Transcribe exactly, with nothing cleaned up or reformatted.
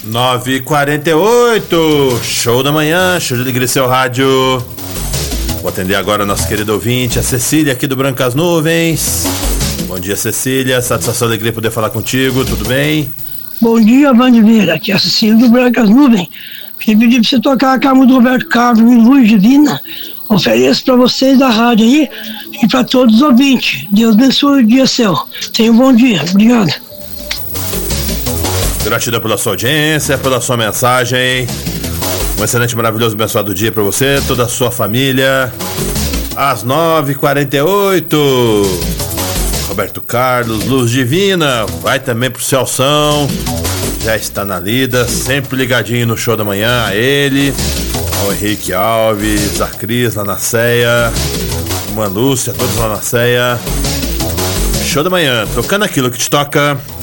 nove e quarenta e oito, show da manhã, show de alegria, seu rádio. Vou atender agora a nossa querida ouvinte, a Cecília aqui do Brancas Nuvens. Bom dia, Cecília, satisfação e alegria poder falar contigo, tudo bem? Bom dia, Vandiveira, aqui é a Cecília do Brancas Nuvens. Queria pedir pra você tocar a calma do Roberto Carlos em Luz Divina. Ofereço pra vocês da rádio aí e pra todos os ouvintes. Deus abençoe o dia seu. Tenha um bom dia, obrigado. Gratidão pela sua audiência, pela sua mensagem. Um excelente, maravilhoso, abençoado dia pra você, toda a sua família. Às nove e quarenta e oito, Roberto Carlos, Luz Divina. Vai também pro Celção, já está na lida, sempre ligadinho no show da manhã, a ele, ao Henrique Alves, a Cris lá na Ceia, a Lúcia, todos lá na Ceia. Show da manhã, tocando aquilo que te toca.